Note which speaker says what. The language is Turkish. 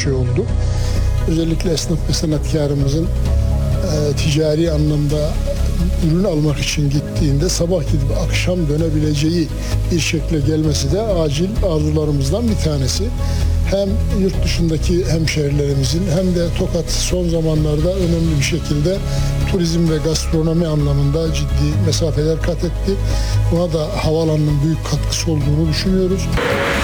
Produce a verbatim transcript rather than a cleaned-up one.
Speaker 1: şey oldu. Özellikle esnaf ve sanatkarımızın e, ticari anlamda ürün almak için gittiğinde sabah gidip akşam dönebileceği bir şekle gelmesi de acil arzularımızdan bir tanesi. Hem yurt dışındaki hemşehrilerimizin hem de Tokat son zamanlarda önemli bir şekilde turizm ve gastronomi anlamında ciddi mesafeler kat etti. Buna da havaalanının büyük katkısı olduğunu düşünüyoruz.